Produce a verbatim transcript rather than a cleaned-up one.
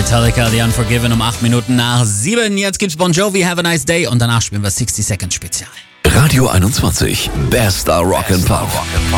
Metallica, The Unforgiven um acht Minuten nach sieben. Jetzt gibt's Bon Jovi, Have a Nice Day und danach spielen wir sechzig Second Spezial. Radio einundzwanzig, Best Star Rock and Pop.